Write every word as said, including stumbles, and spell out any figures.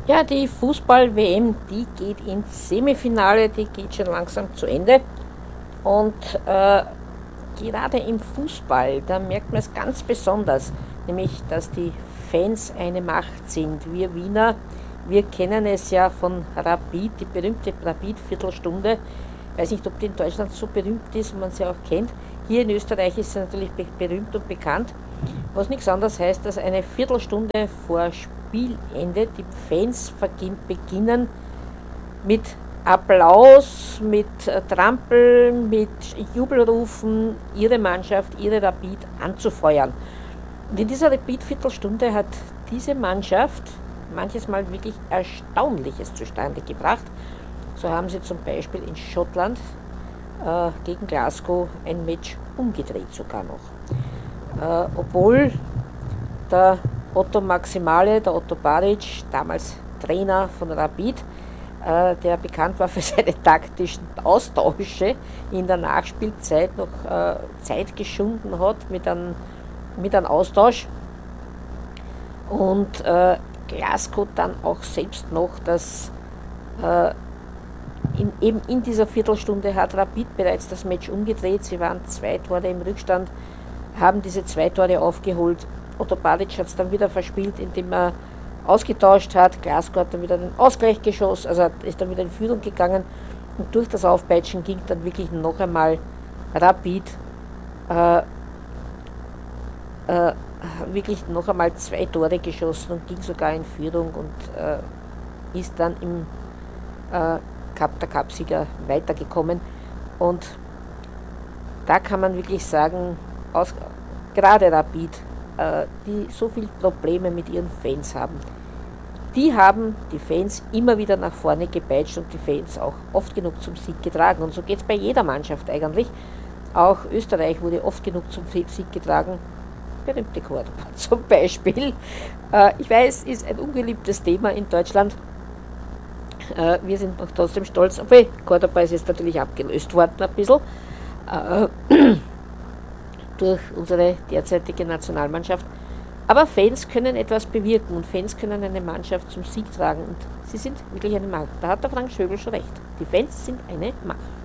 Ja, die Fußball-W M, die geht ins Semifinale, die geht schon langsam zu Ende. Und äh, gerade im Fußball, da merkt man es ganz besonders, nämlich, dass die Fans eine Macht sind. Wir Wiener, wir kennen es ja von Rapid, die berühmte Rapid-Viertelstunde. Ich weiß nicht, ob die in Deutschland so berühmt ist und man sie auch kennt. Hier in Österreich ist sie natürlich be berühmt und bekannt, was nichts anderes heißt, dass eine Viertelstunde vor Spielende die Fans beginnen mit Applaus, mit äh, Trampeln, mit Jubelrufen ihre Mannschaft, ihre Rapid anzufeuern. Und in dieser Rapid-Viertelstunde hat diese Mannschaft manches Mal wirklich Erstaunliches zustande gebracht. So haben sie zum Beispiel in Schottland äh, gegen Glasgow ein Match umgedreht sogar noch. Äh, obwohl der Otto Maximale, der Otto Baric, damals Trainer von Rapid, äh, der bekannt war für seine taktischen Austausche, in der Nachspielzeit noch äh, Zeit geschunden hat mit einem, mit einem Austausch. Und äh, Glasgow dann auch selbst noch das äh, in, eben in dieser Viertelstunde hat Rapid bereits das Match umgedreht. Sie waren zwei Tore im Rückstand, haben diese zwei Tore aufgeholt. Otto Baric hat es dann wieder verspielt, indem er ausgetauscht hat. Glasgow hat dann wieder den Ausgleich geschossen, also ist dann wieder in Führung gegangen. Und durch das Aufpeitschen ging dann wirklich noch einmal Rapid äh, äh, wirklich noch einmal zwei Tore geschossen und ging sogar in Führung und äh, ist dann im äh, Cup der Cupsieger weitergekommen. Und da kann man wirklich sagen, aus, gerade Rapid, äh, die so viele Probleme mit ihren Fans haben, die haben die Fans immer wieder nach vorne gepeitscht und die Fans auch oft genug zum Sieg getragen. Und so geht es bei jeder Mannschaft eigentlich. Auch Österreich wurde oft genug zum Sieg getragen. Berühmte Cordoba zum Beispiel. Äh, ich weiß, ist ein ungeliebtes Thema in Deutschland. Äh, wir sind noch trotzdem stolz. Obwohl, Cordoba ist jetzt natürlich abgelöst worden ein bisschen äh, durch unsere derzeitige Nationalmannschaft. Aber Fans können etwas bewirken und Fans können eine Mannschaft zum Sieg tragen und sie sind wirklich eine Macht. Da hat der Frank Schöbel schon recht. Die Fans sind eine Macht.